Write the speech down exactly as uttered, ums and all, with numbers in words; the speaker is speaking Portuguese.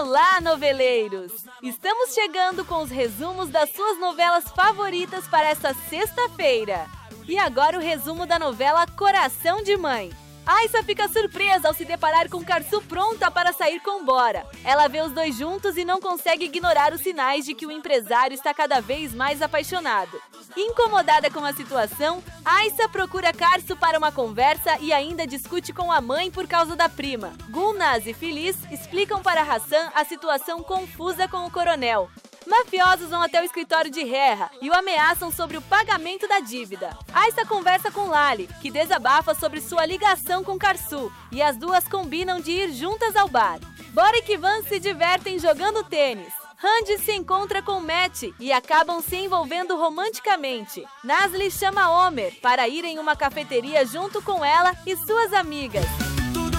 Olá, noveleiros! Estamos chegando com os resumos das suas novelas favoritas para essa sexta-feira. E agora o resumo da novela Coração de Mãe. Aissa fica surpresa ao se deparar com Karsu pronta para sair com Bora. Ela vê os dois juntos e não consegue ignorar os sinais de que o empresário está cada vez mais apaixonado. Incomodada com a situação, Aissa procura Karsu para uma conversa e ainda discute com a mãe por causa da prima. Gulnaz e Feliz explicam para Hassan a situação confusa com o coronel. Mafiosos vão até o escritório de Reha e o ameaçam sobre o pagamento da dívida. Aissa conversa com Lali, que desabafa sobre sua ligação com Karsu, e as duas combinam de ir juntas ao bar. Bora e Kivan se divertem jogando tênis. Randy se encontra com Matt e acabam se envolvendo romanticamente. Nasli chama Homer para ir em uma cafeteria junto com ela e suas amigas.